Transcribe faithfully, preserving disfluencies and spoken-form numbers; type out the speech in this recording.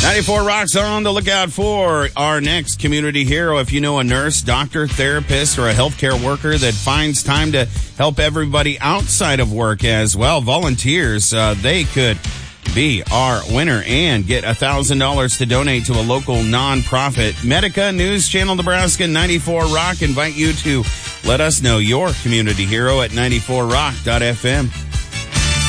ninety-four Rock's on the lookout for our next community hero. If you know a nurse, doctor, therapist, or a healthcare worker that finds time to help everybody outside of work as well, volunteers, uh, they could be our winner and get one thousand dollars to donate to a local nonprofit. Medica, News Channel Nebraska, ninety-four Rock invite you to let us know your community hero at ninety-four rock dot f m.